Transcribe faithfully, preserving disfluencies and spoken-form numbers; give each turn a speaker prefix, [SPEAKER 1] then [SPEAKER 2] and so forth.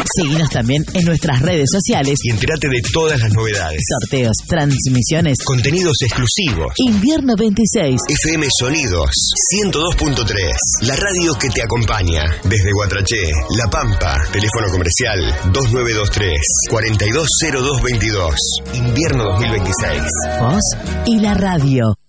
[SPEAKER 1] Seguinos también en nuestras redes sociales
[SPEAKER 2] y entérate de todas las novedades.
[SPEAKER 1] Sorteos, transmisiones,
[SPEAKER 2] contenidos exclusivos.
[SPEAKER 1] Invierno veintiséis.
[SPEAKER 2] F M Sonidos ciento dos punto tres. La radio que te acompaña desde Guatraché, La Pampa. Teléfono comercial dos nueve dos tres, cuatro dos cero dos dos dos. Invierno dos mil veintiséis.
[SPEAKER 1] Vos y la radio.